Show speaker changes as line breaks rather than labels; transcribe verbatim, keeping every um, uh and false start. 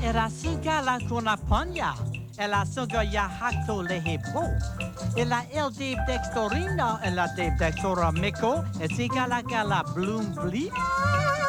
Era suga la kuna panya. Ela suga ya hakto lehe po. Ela el Dave Dextorino, ela Dave Dextora Miko, e sigala gala bloom bleep.